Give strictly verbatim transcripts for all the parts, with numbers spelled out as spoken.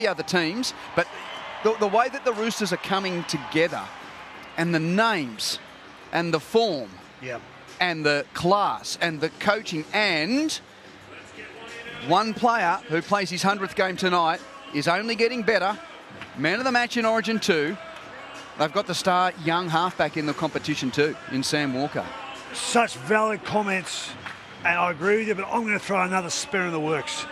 the other teams, but the, the way that the Roosters are coming together and the names and the form yeah. and the class and the coaching and one player who plays his hundredth game tonight is only getting better. Man of the match in Origin two. They've got the star young halfback in the competition too, in Sam Walker. Such valid comments, and I agree with you, but I'm going to throw another spin in the works.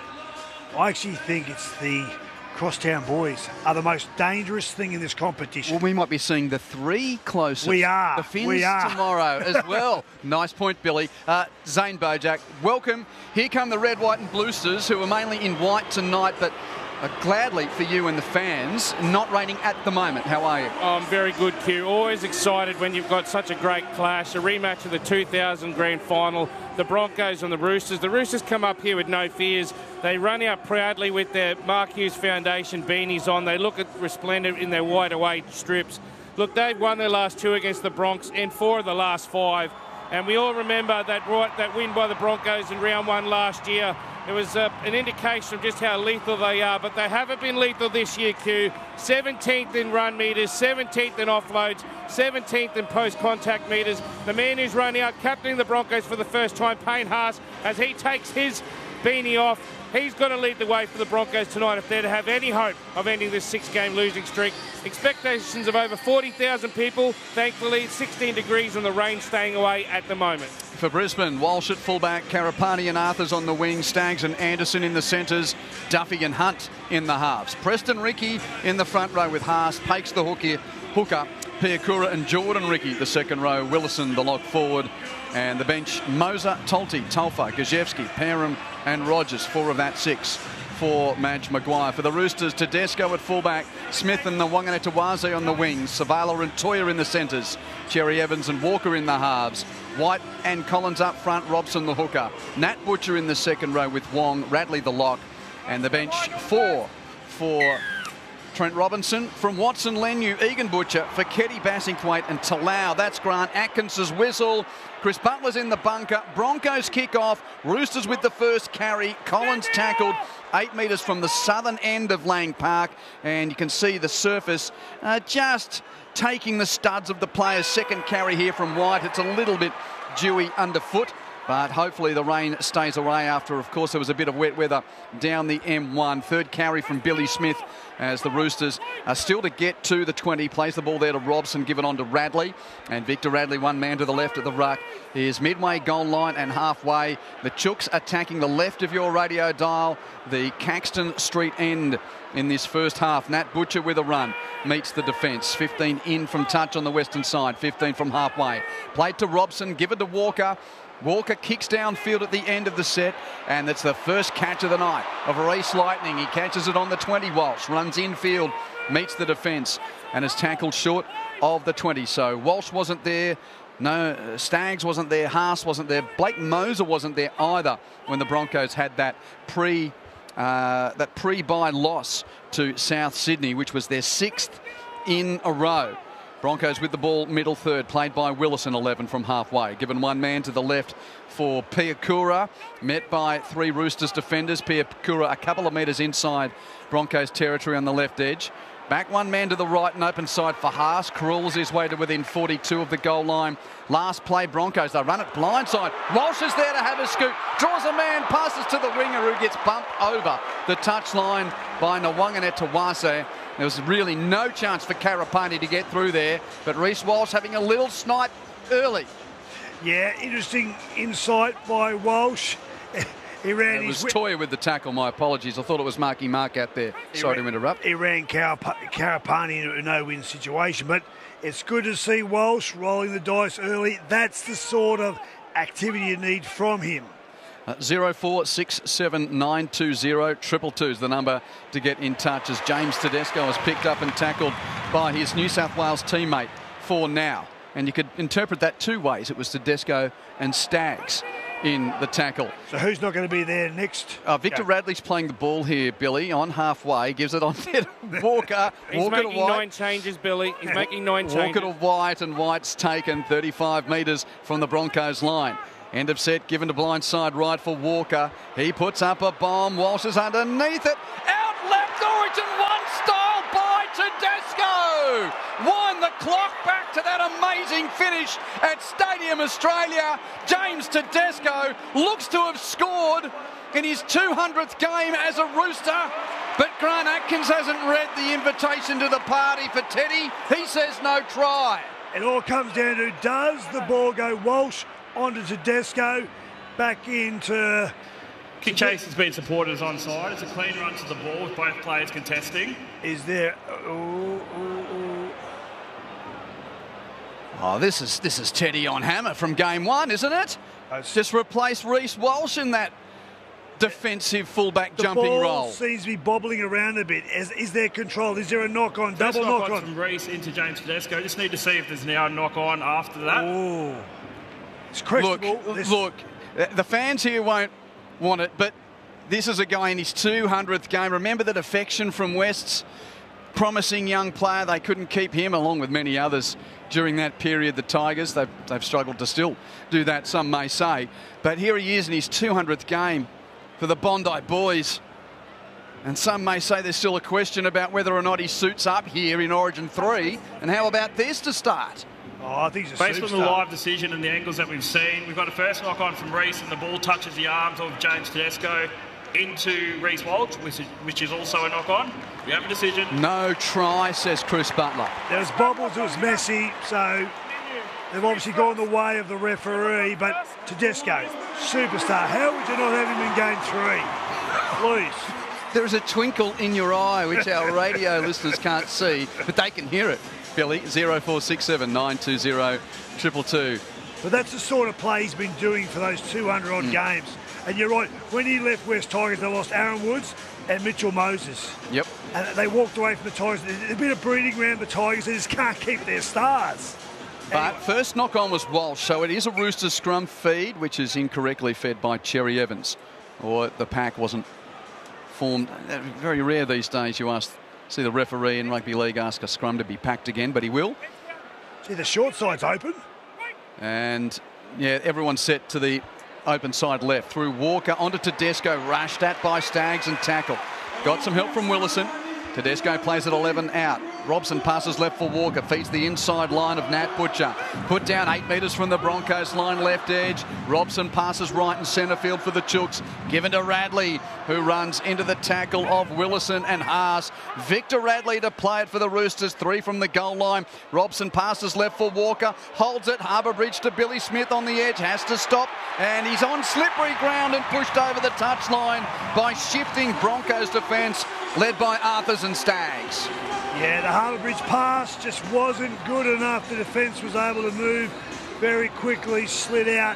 I actually think it's the Crosstown boys are the most dangerous thing in this competition. Well, we might be seeing the three closest. We are. The Finns we are. tomorrow as well. Nice point, Billy. Uh, Zane Bojack, welcome. Here come the red, white and Bluesters, who are mainly in white tonight, but uh, gladly for you and the fans, not raining at the moment. How are you? Oh, I'm very good, Q. Always excited when you've got such a great clash. A rematch of the two thousand grand final. The Broncos and the Roosters. The Roosters come up here with no fears. They run out proudly with their Mark Hughes Foundation beanies on. They look at resplendent in their wide away strips. Look, they've won their last two against the Bronx and four of the last five. And we all remember that right, that win by the Broncos in round one last year. It was uh, an indication of just how lethal they are, but they haven't been lethal this year, Q. seventeenth in run metres, seventeenth in offloads, seventeenth in post-contact metres. The man who's running out, captaining the Broncos for the first time, Payne Haas, as he takes his beanie off, he's going to lead the way for the Broncos tonight if they're to have any hope of ending this six-game losing streak. Expectations of over forty thousand people. Thankfully, sixteen degrees and the rain staying away at the moment. For Brisbane, Walsh at fullback, Karapani and Arthurs on the wing, Staggs and Anderson in the centres, Duffy and Hunt in the halves. Preston Ricky in the front row with Haas, Pakes the hooker, hooker Piakura and Jordan Ricky the second row, Willison the lock forward, and the bench Moser, Tolti, Tulfa, Gajewski, Parham and Rogers, four of that six for Madge Maguire. For the Roosters, Tedesco at fullback, Smith and the Wanganetawaze on the wings, Savala and Toya in the centres, Cherry Evans and Walker in the halves, White and Collins up front, Robson the hooker, Nat Butcher in the second row with Wong, Radley the lock, and the bench four for Trent Robinson, from Watson, Lenu, Egan Butcher, Feketi, Bassingthwaite and Talau. That's Grant Atkins's whistle. Chris Butler's in the bunker. Broncos kick off. Roosters with the first carry. Collins tackled eight metres from the southern end of Lang Park. And you can see the surface uh, just taking the studs of the player's second carry here from White. It's a little bit dewy underfoot, but hopefully the rain stays away after, of course, there was a bit of wet weather down the M one. Third carry from Billy Smith as the Roosters are still to get to the twenty. Plays the ball there to Robson, give it on to Radley. And Victor Radley, one man to the left of the ruck, is midway goal line and halfway. The Chooks attacking the left of your radio dial, the Caxton Street end in this first half. Nat Butcher with a run meets the defence. fifteen in from touch on the western side, fifteen from halfway. Played to Robson, give it to Walker. Walker kicks downfield at the end of the set, and that's the first catch of the night of Reece Lightning. He catches it on the twenty. Walsh runs infield, meets the defence, and is tackled short of the twenty. So Walsh wasn't there. No, Staggs wasn't there. Haas wasn't there. Blake Moser wasn't there either when the Broncos had that pre uh, that pre-bye loss to South Sydney, which was their sixth in a row. Broncos with the ball, middle third, played by Willison, eleven from halfway. Given one man to the left for Piakura, met by three Roosters defenders. Piakura a couple of metres inside Broncos territory on the left edge. Back one man to the right and open side for Haas. Crawls his way to within forty-two of the goal line. Last play, Broncos, they run it blindside. Walsh is there to have a scoop. Draws a man, passes to the winger who gets bumped over the touchline by Wanganetawaze. There was really no chance for Karapani to get through there, but Reece Walsh having a little snipe early. Yeah, interesting insight by Walsh. He ran it his... It was Toya with the tackle, my apologies. I thought it was Marky Mark out there. He Sorry ran, to interrupt. He ran Karap Karapani into a no-win situation, but it's good to see Walsh rolling the dice early. That's the sort of activity you need from him. Uh, zero four six seven nine two zero triple two is the number to get in touch as James Tedesco is picked up and tackled by his New South Wales teammate for now. And you could interpret that two ways. It was Tedesco and Staggs in the tackle. So who's not going to be there next? Uh, Victor yeah. Radley's playing the ball here, Billy, on halfway. Gives it on to Walker. He's Walker making to White. nine changes, Billy. He's making nine changes. Walker to White, and White's taken thirty-five metres from the Broncos line. End of set, given to blindside right for Walker. He puts up a bomb. Walsh is underneath it. Out left, Origin amazing finish at Stadium Australia. James Tedesco looks to have scored in his two hundredth game as a Rooster, but Grant Atkins hasn't read the invitation to the party for Teddy. He says no try. It all comes down to, does the ball go Walsh onto Tedesco, back into... Kick chase has been supported as onside. It's a clean run to the ball with both players contesting. Is there... Ooh, ooh, ooh. Oh, this is this is Teddy on hammer from game one, isn't it? That's Just replace Reece Walsh in that defensive fullback the jumping ball role. seems to be bobbling around a bit. Is, is there control? Is there a knock-on? First Double knock-on knock-on? from Reece into James Tedesco. Just need to see if there's now a knock-on after that. Oh, it's Look, questionable. This- look, the fans here won't want it, but this is a guy in his two hundredth game. Remember the defection from West's promising young player. They couldn't keep him, along with many others, during that period. The Tigers, they've, they've struggled to still do that, some may say. But here he is in his two hundredth game for the Bondi Boys. And some may say there's still a question about whether or not he suits up here in Origin three. And how about this to start? Oh, I think he's a Based on the superstar. live decision and the angles that we've seen, we've got a first knock-on from Reece and the ball touches the arms of James Tedesco into Reece Walsh, which is, which is also a knock-on. We have a decision. No try, says Chris Butler. There was bobbles, it was messy, so they've obviously gone the way of the referee, but Tedesco, superstar. How would you not have him in game three? Please. There is a twinkle in your eye, which our radio listeners can't see, but they can hear it. Billy, zero four six seven nine two zero two two two. But that's the sort of play he's been doing for those two hundred odd Mm. games. And you're right, when he left West Tigers, they lost Aaron Woods and Mitchell Moses. Yep. And they walked away from the Tigers. There's a bit of breeding ground, the Tigers, they just can't keep their stars. But first knock on was Walsh, so it is a Roosters scrum feed, which is incorrectly fed by Cherry Evans. Or the pack wasn't formed. Very rare these days you ask, see the referee in rugby league ask a scrum to be packed again, but he will. See, the short side's open. And yeah, everyone's set to the open side left. Through Walker onto Tedesco, rushed at by Staggs and tackled. Got some help from Willison. Tedesco plays at eleven out. Robson passes left for Walker, feeds the inside line of Nat Butcher. Put down eight metres from the Broncos line left edge. Robson passes right in centre field for the Chooks. Given to Radley, who runs into the tackle of Willison and Haas. Victor Radley to play it for the Roosters. Three from the goal line. Robson passes left for Walker. Holds it. Harbour Bridge to Billy Smith on the edge. Has to stop. And he's on slippery ground and pushed over the touchline by shifting Broncos defence, led by Arthurs and Staggs. Yeah, the Harbour Bridge pass just wasn't good enough. The defence was able to move very quickly, slid out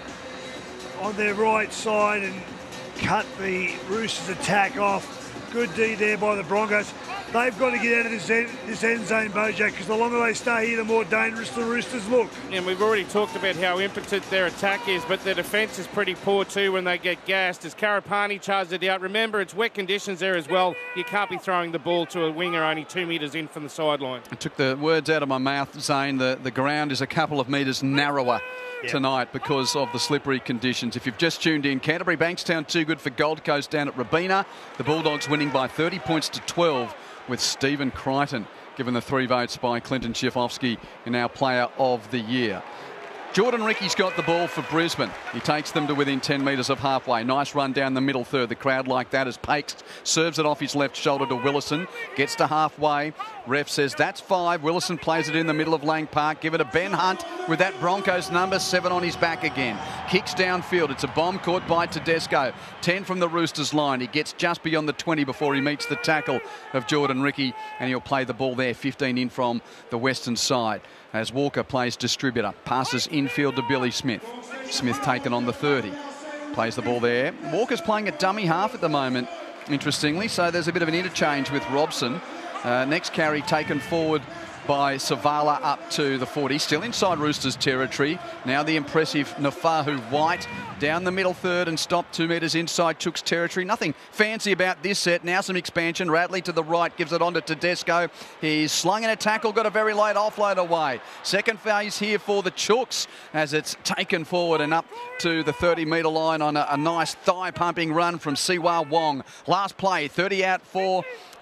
on their right side and cut the Roosters' attack off. Good D there by the Broncos. They've got to get out of this end, this end zone, Bojack, because the longer they stay here, the more dangerous the Roosters look. And we've already talked about how impotent their attack is, but their defence is pretty poor too when they get gassed. As Karapani charged it out, remember it's wet conditions there as well. You can't be throwing the ball to a winger only two metres in from the sideline. I took the words out of my mouth, Zane. The, the ground is a couple of metres narrower Yep. tonight because of the slippery conditions. If you've just tuned in, Canterbury Bankstown too good for Gold Coast down at Robina. The Bulldogs winning by thirty points to twelve with Stephen Crichton given the three votes by Clinton Schifofsky in our Player of the Year. Jordan Rickey's got the ball for Brisbane. He takes them to within ten metres of halfway. Nice run down the middle third. The crowd like that as Pakes serves it off his left shoulder to Willison. Gets to halfway. Ref says that's five. Willison plays it in the middle of Lang Park. Give it to Ben Hunt with that Broncos number seven on his back again. Kicks downfield. It's a bomb caught by Tedesco. ten from the Roosters line. He gets just beyond the twenty before he meets the tackle of Jordan Rickey, and he'll play the ball there. fifteen in from the western side. As Walker plays distributor, passes infield to Billy Smith. Smith taken on the thirty. Plays the ball there. Walker's playing at dummy half at the moment, interestingly, so there's a bit of an interchange with Robson. Uh, next carry taken forward by Savala up to the forty. Still inside Roosters territory. Now the impressive Nafahu White down the middle third and stopped two metres inside Chooks territory. Nothing fancy about this set. Now some expansion. Radley to the right gives it on to Tedesco. He's slung in a tackle, got a very late offload away. Second phase here for the Chooks as it's taken forward and up to the thirty metre line on a, a nice thigh pumping run from Siwa Wong. Last play, thirty out for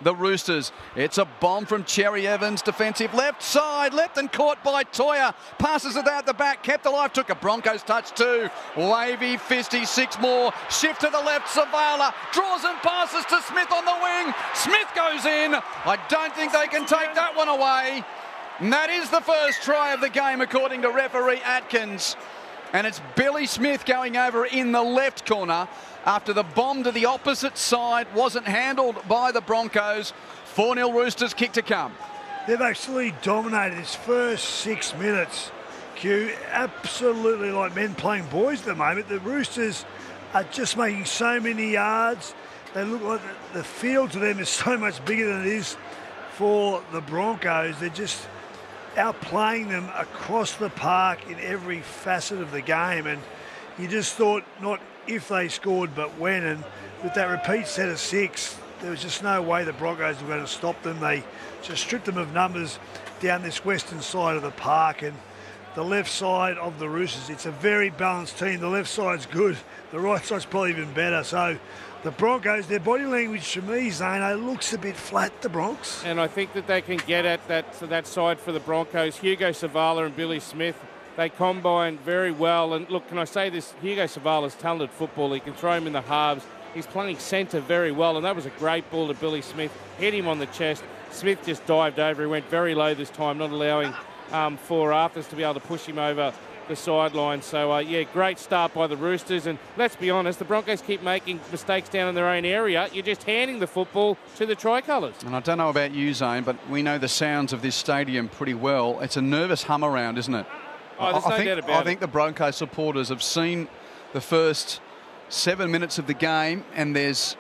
the Roosters. It's a bomb from Cherry Evans, defensive left side, left and caught by Toya. Passes it out the back, kept alive, took a Broncos touch too. Wavy, fisty, six more. Shift to the left, Zavala draws and passes to Smith on the wing. Smith goes in. I don't think they can take that one away. And that is the first try of the game, according to referee Atkins. And it's Billy Smith going over in the left corner after the bomb to the opposite side wasn't handled by the Broncos. four nil Roosters, kick to come. They've actually dominated this first six minutes, Q. Absolutely like men playing boys at the moment. The Roosters are just making so many yards. They look like the, the field to them is so much bigger than it is for the Broncos. They're just outplaying them across the park in every facet of the game, and you just thought not if they scored but when, and with that repeat set of six there was just no way the Broncos were going to stop them. They just stripped them of numbers down this western side of the park, and the left side of the Roosters, it's a very balanced team. The left side's good, the right side's probably even better. So the Broncos, their body language to me, Zano, looks a bit flat, the Bronx. And I think that they can get at that, to that side for the Broncos. Hugo Savala and Billy Smith, they combine very well. And look, can I say this? Hugo Savala's talented football. He can throw him in the halves. He's playing centre very well, and that was a great ball to Billy Smith. Hit him on the chest. Smith just dived over. He went very low this time, not allowing um, for Arthurs to be able to push him over the sideline. So, uh, yeah, great start by the Roosters. And let's be honest, the Broncos keep making mistakes down in their own area. You're just handing the football to the Tricolours. And I don't know about you, Zane, but we know the sounds of this stadium pretty well. It's a nervous hum around, isn't it? Oh, there's I no think, doubt about I it. think the Broncos supporters have seen the first seven minutes of the game, and there's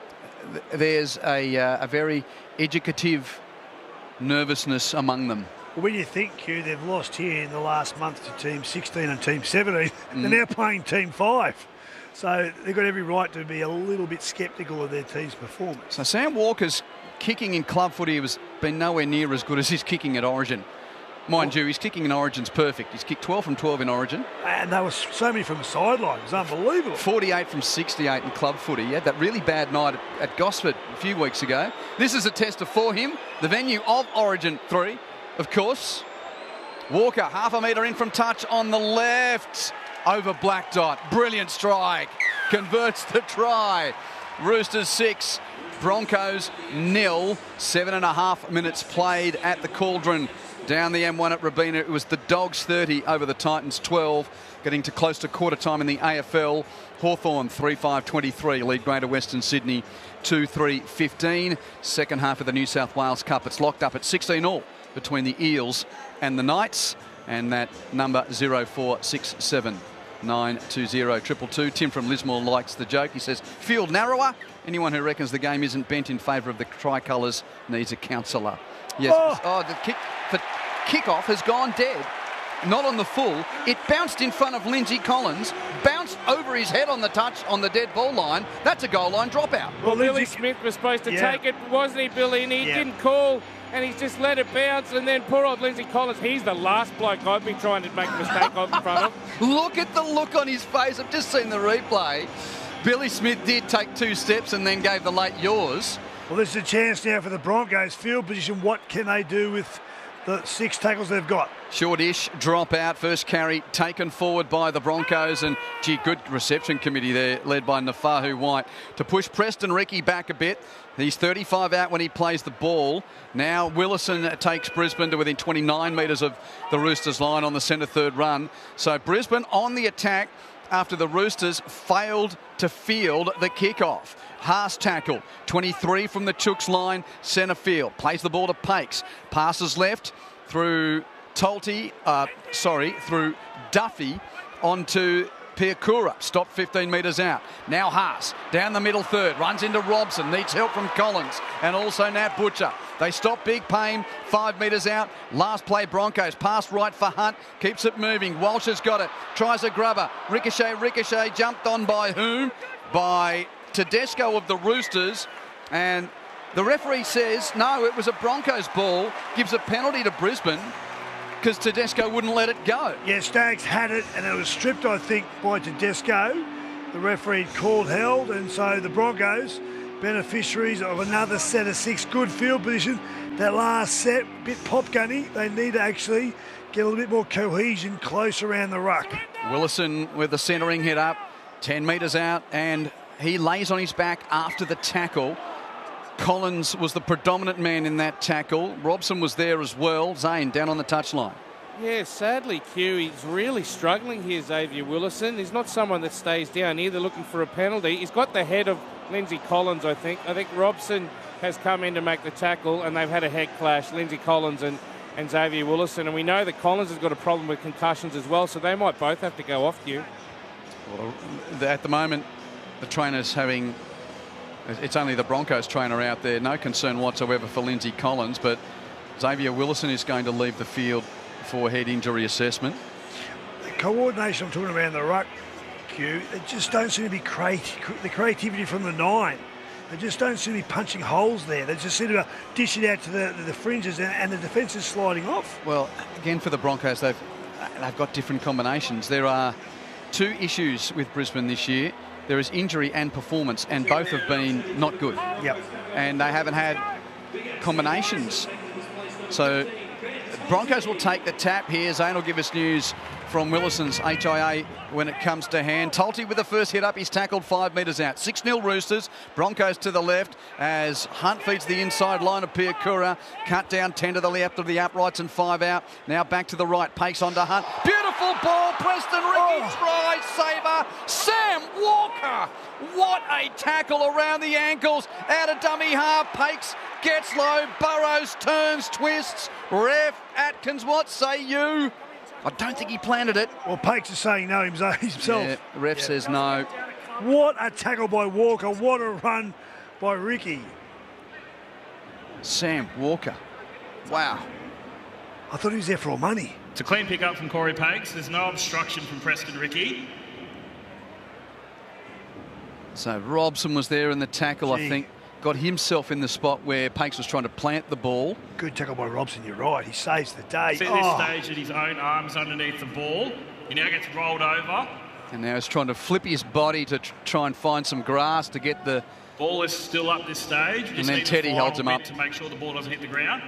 there's a, uh, a very educative nervousness among them. When you think, Q, they've lost here in the last month to Team sixteen and Team seventeen, mm. they're now playing Team five. So they've got every right to be a little bit sceptical of their team's performance. So Sam Walker's kicking in club footy has been nowhere near as good as his kicking at Origin. Mind you, his kicking in Origin's perfect. He's kicked twelve from twelve in Origin. And there was so many from the sideline. It was unbelievable. forty-eight from sixty-eight in club footy. He had that really bad night at, at Gosford a few weeks ago. This is a tester for him. The venue of Origin three, of course. Walker, half a metre in from touch on the left. Over Black Dot. Brilliant strike. Converts the try. Roosters six, Broncos nil. Seven and a half minutes played at the Cauldron. Down the M one at Robina, it was the Dogs thirty over the Titans twelve, getting to close to quarter time in the A F L. Hawthorn three five twenty-three, lead Greater Western Sydney two three fifteen. Second half of the New South Wales Cup, it's locked up at sixteen all between the Eels and the Knights, and that number zero four six seven nine two zero triple two. Tim from Lismore likes the joke. He says, field narrower. Anyone who reckons the game isn't bent in favour of the Tricolours needs a counsellor. Yes. Oh, oh the kick for kickoff has gone dead. Not on the full. It bounced in front of Lindsay Collins, bounced over his head on the touch on the dead ball line. That's a goal line dropout. Well, well Billy Smith was supposed to yeah. take it, wasn't he, Billy? And he yeah. didn't call, and he's just let it bounce. And then poor old Lindsay Collins, he's the last bloke I'd be trying to make a mistake of in front of. Look at the look on his face. I've just seen the replay. Billy Smith did take two steps and then gave the late yours. Well, this is a chance now for the Broncos. Field position, what can they do with the six tackles they've got? Shortish drop out. First carry taken forward by the Broncos, and gee, good reception committee there, led by Nafahu White, to push Preston Ricky back a bit. He's thirty-five out when he plays the ball. Now Willison takes Brisbane to within twenty-nine metres of the Roosters line on the centre third run. So Brisbane on the attack after the Roosters failed to field the kickoff. Haas tackle, twenty-three from the Chooks line, centre field. Plays the ball to Pakes. Passes left through Tolte, uh, sorry, through Duffy onto Piakura. Stopped fifteen metres out. Now Haas, down the middle third, runs into Robson, needs help from Collins and also Nat Butcher. They stop Big Payne, five metres out. Last play Broncos, pass right for Hunt, keeps it moving. Walsh has got it, tries a grubber. Ricochet, Ricochet, jumped on by whom? By Tedesco of the Roosters, and the referee says no, it was a Broncos ball, gives a penalty to Brisbane because Tedesco wouldn't let it go. Yeah, Staggs had it and it was stripped, I think, by Tedesco. The referee called held, and so the Broncos beneficiaries of another set of six. Good field position. That last set, bit pop gunny. They need to actually get a little bit more cohesion close around the ruck. Willison with the centering hit up, ten metres out, and he lays on his back after the tackle. Collins was the predominant man in that tackle. Robson was there as well. Zane down on the touchline. Yeah, sadly, Q, he's really struggling here, Xavier Willison. He's not someone that stays down either looking for a penalty. He's got the head of Lindsay Collins, I think. I think Robson has come in to make the tackle, and they've had a head clash, Lindsay Collins and, and Xavier Willison. And we know that Collins has got a problem with concussions as well, so they might both have to go off, Q. Well, at the moment, the trainer's having... It's only the Broncos trainer out there. No concern whatsoever for Lindsay Collins, but Xavier Willison is going to leave the field for head injury assessment. The coordination I'm talking about in the ruck, Q, they just don't seem to be creative. The creativity from the nine. They just don't seem to be punching holes there. They just seem to dish it out to the, the fringes, and, and the defence is sliding off. Well, again, for the Broncos, they've, they've got different combinations. There are two issues with Brisbane this year. There is injury and performance, and both have been not good. Yep. And they haven't had combinations. So Broncos will take the tap here. Zane will give us news from Willison's H I A when it comes to hand. Tolte with the first hit up. He's tackled five metres out. six nil Roosters. Broncos to the left as Hunt feeds the inside line of Piakura. Cut down ten to the left of the uprights and five out. Now back to the right. Pakes onto Hunt. Beautiful ball. Preston Ricky oh. tries. Saver. Sam Walker. What a tackle around the ankles. Out of dummy half. Pakes gets low. Burrows turns, twists. Ref Atkins, what say you? I don't think he planted it. Well, Pakes is saying no himself. Yeah, ref yeah. says no. What a tackle by Walker. What a run by Ricky. Sam Walker. Wow. I thought he was there for all money. It's a clean pick up from Corey Pakes. There's no obstruction from Preston Ricky. So Robson was there in the tackle, Gee. I think. Got himself in the spot where Pakes was trying to plant the ball. Good tackle by Robson, you're right. He saves the day. See oh. this stage at his own arms underneath the ball. He now gets rolled over. And now he's trying to flip his body to tr try and find some grass to get the... Ball is still up this stage. We and then Teddy holds him up. To make sure the ball doesn't hit the ground.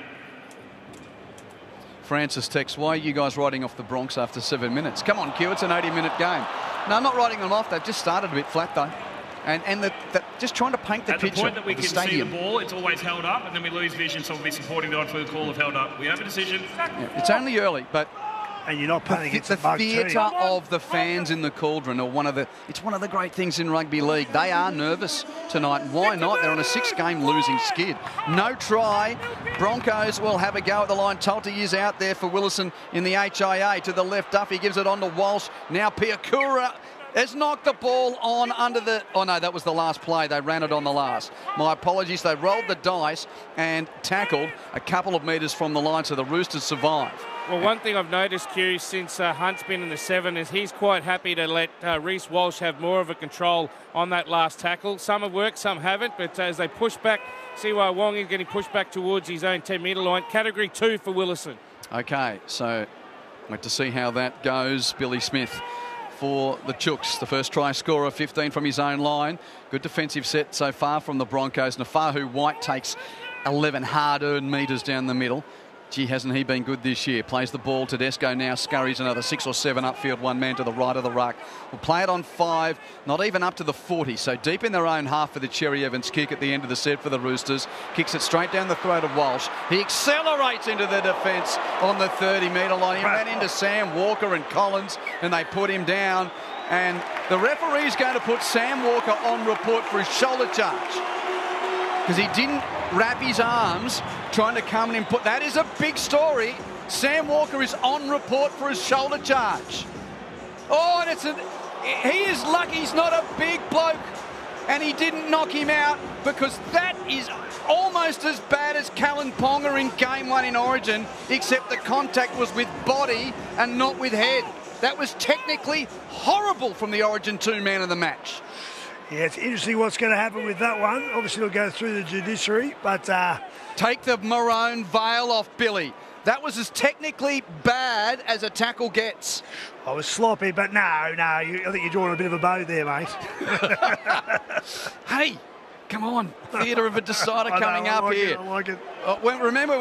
Francis texts, why are you guys riding off the Bronx after seven minutes? Come on, Q, it's an eighty minute game. No, I'm not riding them off. They've just started a bit flat, though. And, and the, the, just trying to paint the At picture. At the point that we the can stadium. see the ball, it's always held up, and then we lose vision, so we'll be supporting the on-field call of held up. We have a decision. Yeah, it's only early, but and you're not playing against the the theatre of the fans in the Cauldron are one of the. It's one of the great things in rugby league. They are nervous tonight. Why not? They're on a six-game losing skid. No try. Broncos will have a go at the line. Tolte is out there for Willison in the H I A to the left. Duffy gives it on to Walsh. Now Piakura has knocked the ball on under the... Oh, no, that was the last play. They ran it on the last. My apologies. They rolled the dice and tackled a couple of metres from the line, so the Roosters survive. Well, one thing I've noticed, Q, since uh, Hunt's been in the seven is he's quite happy to let uh, Reece Walsh have more of a control on that last tackle. Some have worked, some haven't, but uh, as they push back, C Y Wong is getting pushed back towards his own ten metre line. Category two for Willison. OK, so wait to see how that goes. Billy Smith for the Chooks, the first try scorer, fifteen from his own line. Good defensive set so far from the Broncos. Nafahu White takes eleven hard-earned metres down the middle. Gee, hasn't he been good this year? Plays the ball. Tedesco now scurries another six or seven upfield, one man to the right of the ruck. Will play it on five, not even up to the forty. So deep in their own half for the Cherry Evans kick at the end of the set for the Roosters. Kicks it straight down the throat of Walsh. He accelerates into the defence on the thirty metre line. He ran into Sam Walker and Collins, and they put him down. And the referee's going to put Sam Walker on report for his shoulder charge, because he didn't wrap his arms trying to come in and put... That is a big story. Sam Walker is on report for his shoulder charge. Oh, and it's a... He is lucky he's not a big bloke and he didn't knock him out, because that is almost as bad as Callan Ponga in game one in Origin, except the contact was with body and not with head. That was technically horrible from the Origin two man of the match. Yeah, it's interesting what's going to happen with that one. Obviously, it'll go through the judiciary, but... Uh... Take the maroon veil off, Billy. That was as technically bad as a tackle gets. I was sloppy, but no, no, you, I think you're drawing a bit of a bow there, mate. Hey, Come on, theatre of a decider I know, coming I up like here. it, I like it. Uh, when, remember